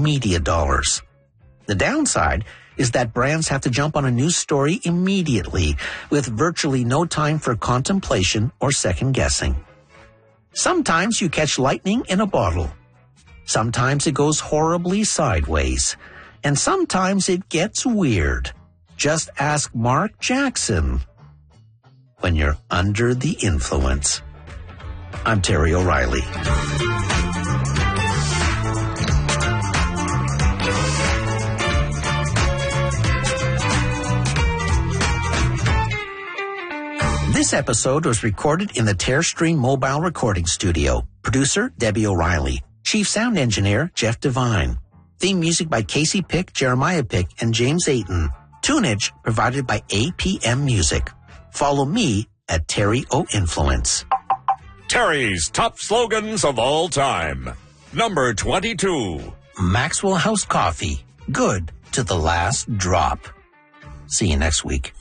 media dollars. The downside is that brands have to jump on a news story immediately, with virtually no time for contemplation or second guessing. Sometimes you catch lightning in a bottle. Sometimes it goes horribly sideways. And sometimes it gets weird. Just ask Mark Jackson. When you're under the influence. I'm Terry O'Reilly. This episode was recorded in the Terrestream Mobile Recording Studio. Producer, Debbie O'Reilly. Chief Sound Engineer, Jeff Devine. Theme music by Casey Pick, Jeremiah Pick, and James Ayton. Tunage provided by APM Music. Follow me at Terry O Influence. Terry's top slogans of all time. Number 22. Maxwell House Coffee. Good to the last drop. See you next week.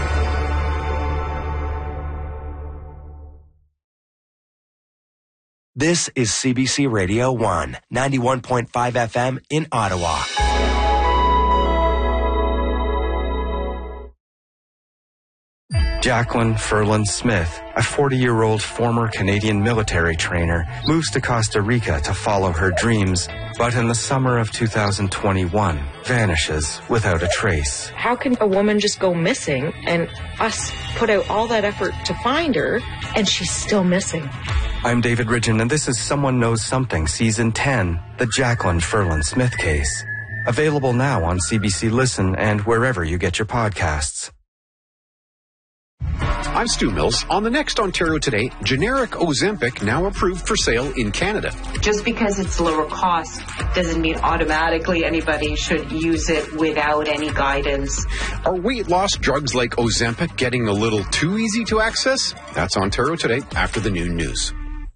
This is CBC Radio 1, 91.5 FM in Ottawa. Jacqueline Ferland Smith, a 40-year-old former Canadian military trainer, moves to Costa Rica to follow her dreams, but in the summer of 2021, vanishes without a trace. How can a woman just go missing and us put out all that effort to find her and she's still missing? I'm David Ridgen, and this is Someone Knows Something, Season 10, the Jacqueline Ferland Smith case. Available now on CBC Listen and wherever you get your podcasts. I'm Stu Mills. On the next Ontario Today, generic Ozempic now approved for sale in Canada. Just because it's lower cost doesn't mean automatically anybody should use it without any guidance. Are weight loss drugs like Ozempic getting a little too easy to access? That's Ontario Today after the noon news.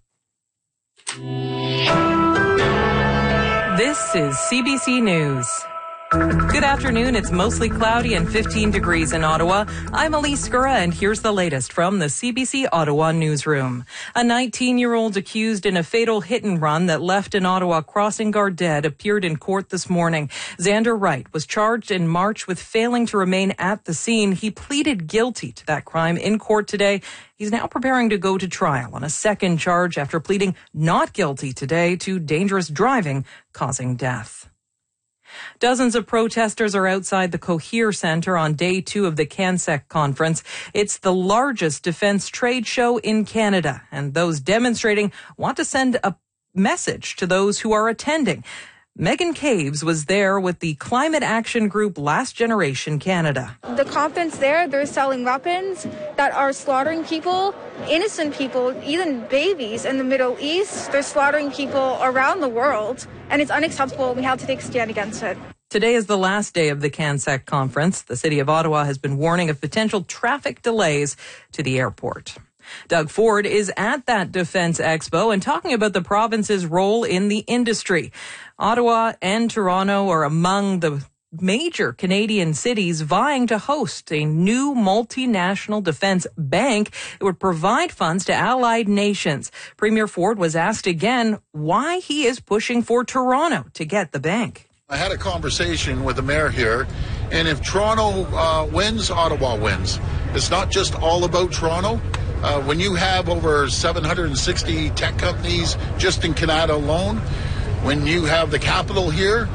This is CBC News. Good afternoon. It's mostly cloudy and 15 degrees in Ottawa. I'm Elise Gura, and here's the latest from the CBC Ottawa newsroom. A 19-year-old accused in a fatal hit-and-run that left an Ottawa crossing guard dead appeared in court this morning. Xander Wright was charged in March with failing to remain at the scene. He pleaded guilty to that crime in court today. He's now preparing to go to trial on a second charge after pleading not guilty today to dangerous driving causing death. Dozens of protesters are outside the Cohere Centre on day 2 of the CanSec conference. It's the largest defence trade show in Canada, and those demonstrating want to send a message to those who are attending. Megan Caves was there with the climate action group Last Generation Canada. The conference there, they're selling weapons that are slaughtering people, innocent people, even babies in the Middle East. They're slaughtering people around the world, and it's unacceptable. We have to take a stand against it. Today is the last day of the CanSec conference. The City of Ottawa has been warning of potential traffic delays to the airport. Doug Ford is at that Defence Expo and talking about the province's role in the industry. Ottawa and Toronto are among the major Canadian cities vying to host a new multinational defence bank that would provide funds to allied nations. Premier Ford was asked again why he is pushing for Toronto to get the bank. I had a conversation with the mayor here, and if Toronto wins, Ottawa wins. It's not just all about Toronto. When you have over 760 tech companies just in Canada alone, when you have the capital here,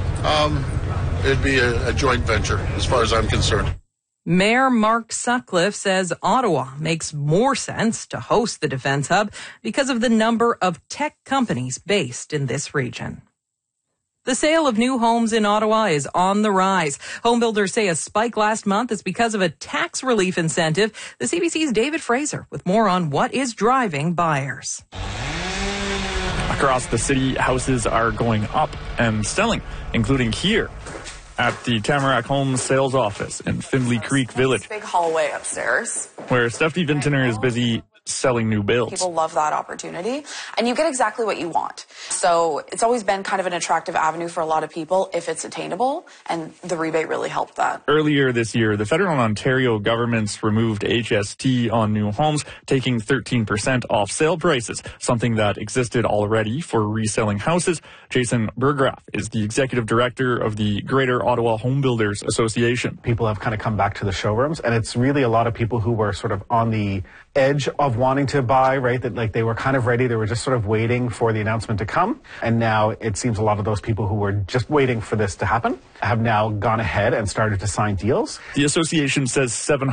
it'd be a joint venture as far as I'm concerned. Mayor Mark Sutcliffe says Ottawa makes more sense to host the Defence Hub because of the number of tech companies based in this region. The sale of new homes in Ottawa is on the rise. Home builders say a spike last month is because of a tax relief incentive. The CBC's David Fraser with more on what is driving buyers. Across the city, houses are going up and selling, including here at the Tamarack Homes sales office in Findlay Creek Village. Big hallway upstairs. Where Stephanie Vintiner is busy selling new builds. People love that opportunity, and you get exactly what you want. So it's always been kind of an attractive avenue for a lot of people if it's attainable, and the rebate really helped that. Earlier this year, the federal and Ontario governments removed HST on new homes, taking 13% off sale prices, something that existed already for reselling houses. Jason Burgraff is the executive director of the Greater Ottawa Home Builders Association. People have kind of come back to the showrooms, and it's really a lot of people who were sort of on the edge of wanting to buy, right? That like they were kind of ready. They were just sort of waiting for the announcement to come. And now it seems a lot of those people who were just waiting for this to happen have now gone ahead and started to sign deals. The association says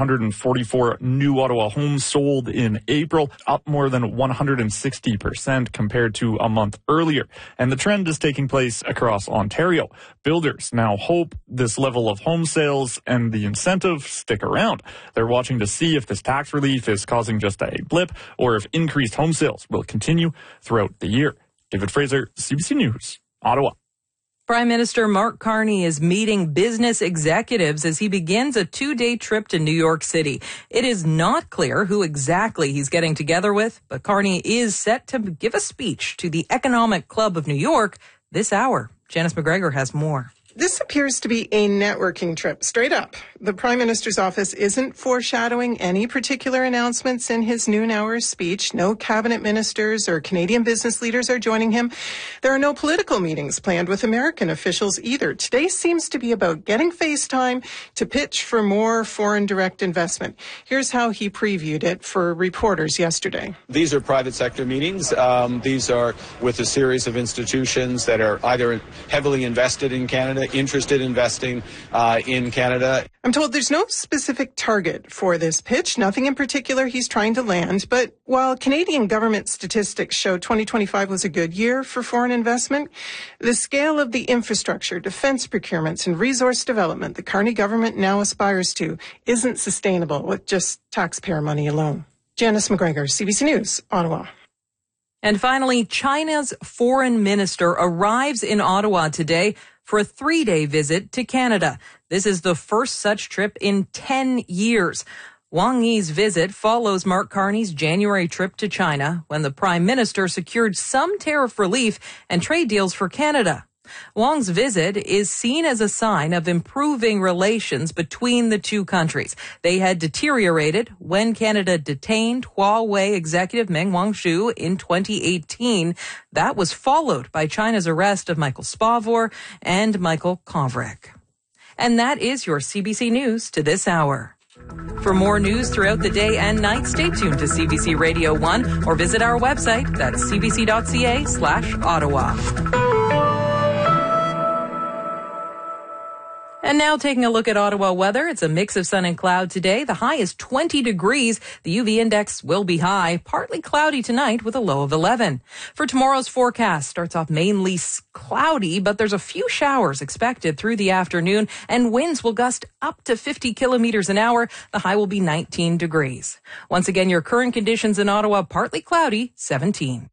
744 new Ottawa homes sold in April, up more than 160% compared to a month earlier. And the trend is taking place across Ontario. Builders now hope this level of home sales and the incentive stick around. They're watching to see if this tax relief is causing just a blip or if increased home sales will continue throughout the year. David Fraser, CBC News, Ottawa. Prime Minister Mark Carney is meeting business executives as he begins a 2-day trip to New York City. It is not clear who exactly he's getting together with, but Carney is set to give a speech to the Economic Club of New York this hour. Janice McGregor has more. This appears to be a networking trip, straight up. The Prime Minister's office isn't foreshadowing any particular announcements in his noon hour speech. No cabinet ministers or Canadian business leaders are joining him. There are no political meetings planned with American officials either. Today seems to be about getting face time to pitch for more foreign direct investment. Here's how he previewed it for reporters yesterday. These are private sector meetings. These are with a series of institutions that are either heavily invested in Canada, interested in investing in Canada. I'm told there's no specific target for this pitch, nothing in particular he's trying to land. But while Canadian government statistics show 2025 was a good year for foreign investment, the scale of the infrastructure, defense procurements, and resource development the Carney government now aspires to isn't sustainable with just taxpayer money alone. Janice McGregor, CBC News, Ottawa. And finally, China's foreign minister arrives in Ottawa today for a 3-day visit to Canada. This is the first such trip in 10 years. Wang Yi's visit follows Mark Carney's January trip to China when the Prime Minister secured some tariff relief and trade deals for Canada. Wang's visit is seen as a sign of improving relations between the two countries. They had deteriorated when Canada detained Huawei executive Meng Wanzhou in 2018. That was followed by China's arrest of Michael Spavor and Michael Kovrig. And that is your CBC News to this hour. For more news throughout the day and night, stay tuned to CBC Radio 1 or visit our website. That's cbc.ca/Ottawa. And now taking a look at Ottawa weather. It's a mix of sun and cloud today. The high is 20 degrees. The UV index will be high. Partly cloudy tonight with a low of 11. For tomorrow's forecast, starts off mainly cloudy, but there's a few showers expected through the afternoon, and winds will gust up to 50 kilometers an hour. The high will be 19 degrees. Once again, your current conditions in Ottawa, partly cloudy, 17.